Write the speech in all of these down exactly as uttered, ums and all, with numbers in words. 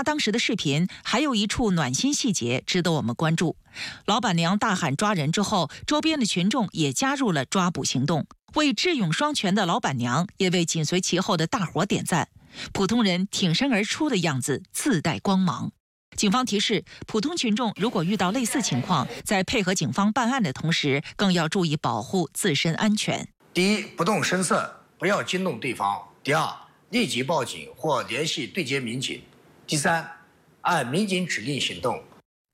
他当时的视频还有一处暖心细节值得我们关注。老板娘大喊抓人之后，周边的群众也加入了抓捕行动，为智勇双全的老板娘，也为紧随其后的大伙点赞。普通人挺身而出的样子自带光芒。警方提示，普通群众如果遇到类似情况，在配合警方办案的同时，更要注意保护自身安全。 第一，不动声色，不要惊动对方；第二，立即报警或联系对接民警；第三，按民警指令行动。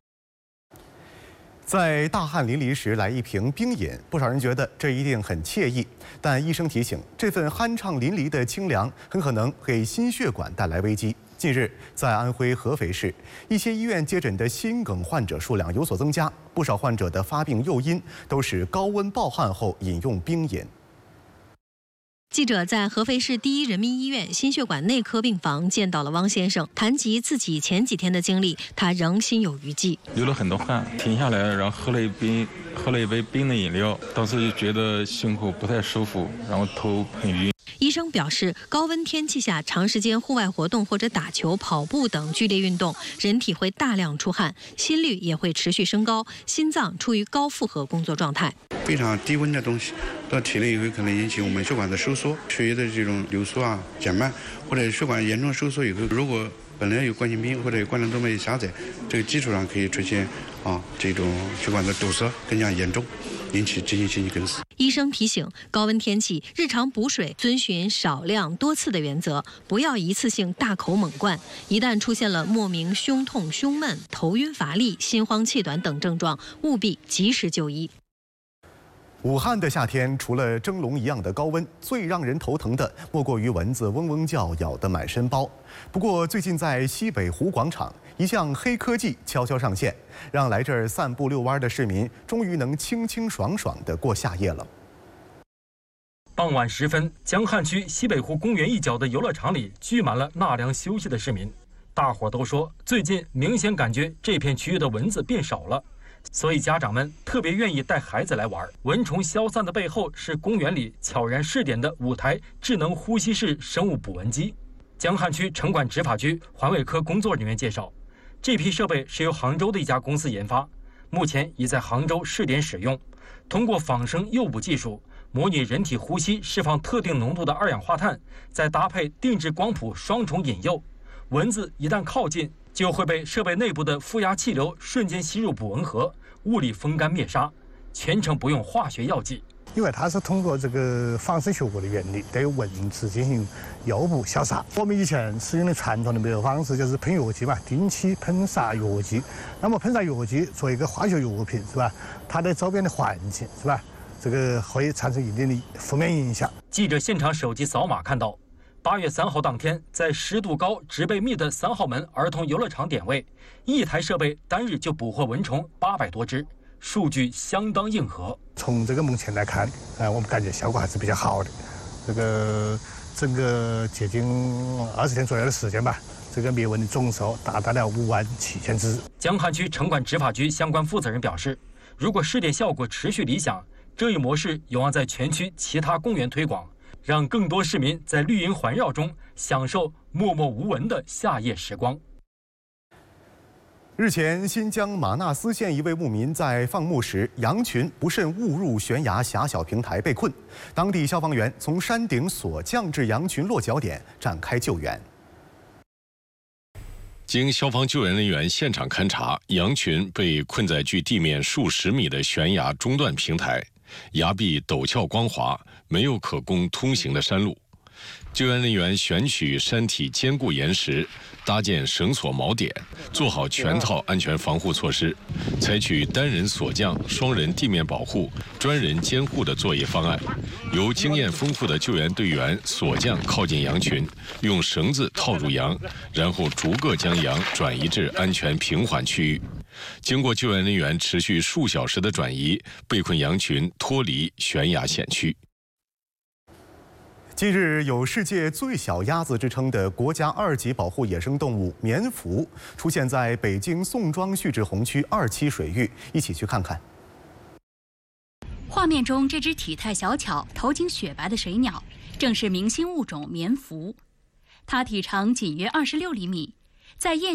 在大汗淋漓时来一瓶冰饮，不少人觉得这一定很惬意。但医生提醒，这份酣畅淋漓的清凉很可能给心血管带来危机。近日，在安徽合肥市，一些医院接诊的心梗患者数量有所增加，不少患者的发病诱因都是高温暴汗后饮用冰饮。 记者在合肥市第一人民医院心血管内科病房见到了汪先生，谈及自己前几天的经历，他仍心有余悸， 流了很多汗，停下来，然后喝了一冰，喝了一杯冰的饮料，当时就觉得胸口不太舒服，然后头很晕。 医生表示，高温天气下长时间户外活动或者打球、跑步等剧烈运动，人体会大量出汗，心率也会持续升高，心脏处于高负荷工作状态。 非常低温的东西到体内以后，可能引起我们血管的收缩，血液的这种流速啊减慢，或者血管严重收缩以后，如果本来有冠心病或者有冠状动脉狭窄，这个基础上可以出现啊这种血管的堵塞更加严重，引起急性心肌梗死。 医生提醒，高温天气日常补水遵循少量多次的原则，不要一次性大口猛灌。一旦出现了莫名胸痛、胸闷、头晕乏力、心慌气短等症状，务必及时就医。 武汉的夏天，除了蒸笼一样的高温，最让人头疼的莫过于蚊子嗡嗡叫，咬得满身包。不过，最近在西北湖广场，一项黑科技悄悄上线，让来这儿散步遛弯的市民终于能清清爽爽地过夏夜了。 傍晚时分，江汉区西北湖公园一角的游乐场里聚满了纳凉休息的市民，大伙都说，最近明显感觉这片区域的蚊子变少了。所以家长们特别愿意带孩子来玩。蚊虫消散的背后是公园里悄然试点的五台智能呼吸式生物捕蚊机。江汉区城管执法局环卫科工作人员介绍，这批设备是由杭州的一家公司研发，目前已在杭州试点使用。通过仿生诱捕技术，模拟人体呼吸释放特定浓度的二氧化碳，再搭配定制光谱双重引诱，蚊子一旦靠近，就会被设备内部的负压气流瞬间吸入捕蚊盒，物理风干灭杀，全程不用化学药剂。 因为它是通过这个仿生学的原理，对蚊子进行诱捕消杀。我们以前使用的传统的灭毒方式就是喷药剂嘛，定期喷洒药剂。那么喷洒药剂作为一个化学药品是吧？它对周边的环境是吧？这个会产生一定的负面影响。 记者现场手机扫码看到，八月三号当天，在湿度高、植被密的三号门儿童游乐场点位，一台设备单日就捕获蚊虫八百多只，数据相当硬核。 从这个目前来看，呃，我们感觉效果还是比较好的。这个整个接近二十天左右的时间吧，这个灭蚊的总数达到了五万七千只。 江汉区城管执法局相关负责人表示，如果试点效果持续理想，这一模式有望在全区其他公园推广，让更多市民在绿荫环绕中享受默默无闻的夏夜时光。 日前，新疆玛纳斯县一位牧民在放牧时，羊群不慎误入悬崖狭小平台被困，当地消防员从山顶索降至羊群落脚点展开救援。 经消防救援人员现场勘查，羊群被困在距地面数十米的悬崖中段平台，崖壁陡峭光滑，没有可供通行的山路。救援人员选取山体坚固岩石，搭建绳索锚点，做好全套安全防护措施，采取单人索降、双人地面保护、专人监护的作业方案。由经验丰富的救援队员索降靠近羊群，用绳子套住羊，然后逐个将羊转移至安全平缓区域。经过救援人员持续数小时的转移，被困羊群脱离悬崖险区。 近日，有世界最小鸭子之称的国家二级保护野生动物棉蜉出现在北京宋庄旭志红区二期水域，一起去看看。 画面中，这只体态小巧、头颈雪白的水鸟，正是明星物种棉蜉。它体长仅约二十六厘米，在燕